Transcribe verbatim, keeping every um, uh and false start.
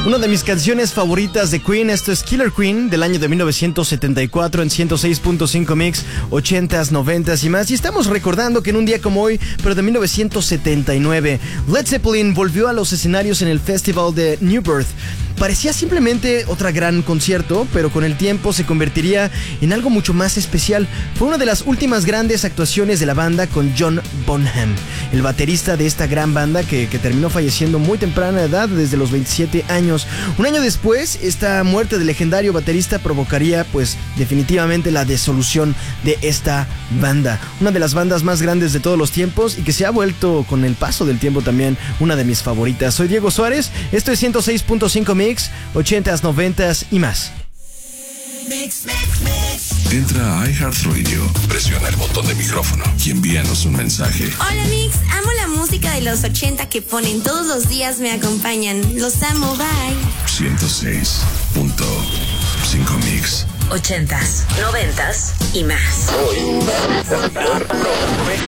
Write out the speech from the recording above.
Una de mis canciones favoritas de Queen, esto es Killer Queen del año de mil novecientos setenta y cuatro en ciento seis punto cinco Mix, ochentas, noventas y más. Y estamos recordando que en un día como hoy, pero de mil novecientos setenta y nueve, Led Zeppelin volvió a los escenarios en el Festival de New Birth. Parecía simplemente otro gran concierto, pero con el tiempo se convertiría en algo mucho más especial. Fue una de las últimas grandes actuaciones de la banda con John Bonham, el baterista de esta gran banda que, que terminó falleciendo muy temprana edad, desde los veintisiete años. Un año después, esta muerte del legendario baterista provocaría, pues, definitivamente la disolución de esta banda. Una de las bandas más grandes de todos los tiempos y que se ha vuelto, con el paso del tiempo también, una de mis favoritas. Soy Diego Suárez, esto es ciento seis punto cinco Mix, ochentas, noventas y más. Mix, mix, mix. Entra a iHeartRadio, presiona el botón de micrófono y envíanos un mensaje. Hola Mix, amo la música de los ochenta que ponen todos los días, me acompañan. Los amo, bye. ciento seis punto cinco Mix. Ochentas, noventas y más.